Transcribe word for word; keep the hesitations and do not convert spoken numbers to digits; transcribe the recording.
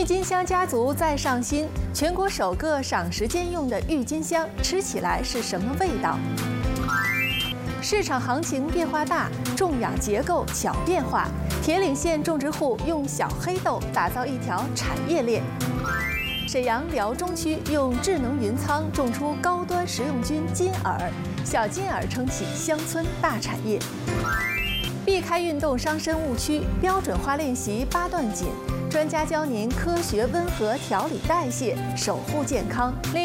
金香家族再上新，全国首个赏时间用的郁金香，吃起来是什么味道？市场行情变化大，种养结构巧变化。铁岭县种植户用小黑豆打造一条产业链。沈阳辽中区用智能云仓种出高端食用菌金耳，小金耳撑起乡村大产业。避开运动伤身误区，标准化练习八段锦，专家教您科学温和调理代谢，守护健康。